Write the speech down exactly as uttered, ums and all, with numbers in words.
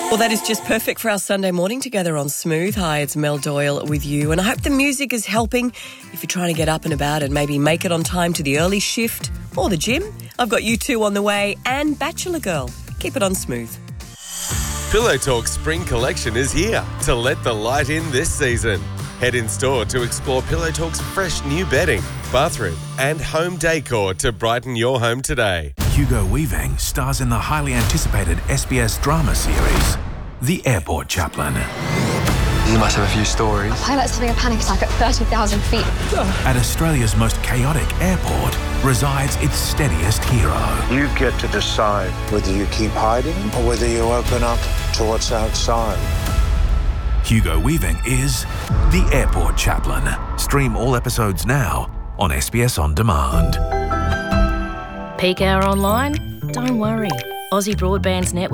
Well, that is just perfect for our Sunday morning together on Smooth. Hi, it's Mel Doyle with you, and I hope the music is helping if you're trying to get up and about and maybe make it on time to the early shift or the gym. I've got U two on the way and Bachelor Girl. Keep it on Smooth. Pillow Talk Spring Collection is here to let the light in this season. Head in store to explore Pillow Talk's fresh new bedding, bathroom and home decor to brighten your home today. Hugo Weaving stars in the highly anticipated S B S drama series, The Airport Chaplain. You must have a few stories. Pilot's having a panic attack at thirty thousand feet. At Australia's most chaotic airport resides its steadiest hero. You get to decide whether you keep hiding or whether you open up to what's outside. Hugo Weaving is The Airport Chaplain. Stream all episodes now on S B S On Demand. Peak hour online? Don't worry. Aussie Broadband's network